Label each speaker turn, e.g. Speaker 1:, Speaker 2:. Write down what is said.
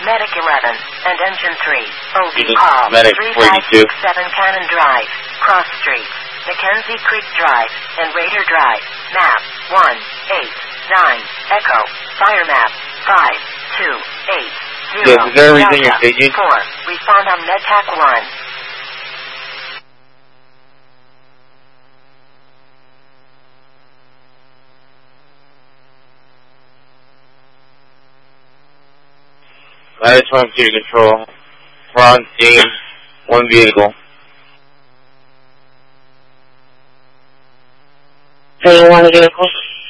Speaker 1: Medic 11 and Engine 3. OV
Speaker 2: This is
Speaker 1: call.
Speaker 2: Medic 42.
Speaker 1: 3567 Cannon Drive. Cross Street. Mackenzie Creek Drive and Raider Drive. Map 189. Echo. Fire map 5280.
Speaker 2: Yes, is there everything you're taking?
Speaker 1: 4. Respond on MedTac 1.
Speaker 2: I just want to control. We're on scene. One vehicle.
Speaker 3: So you want a vehicle?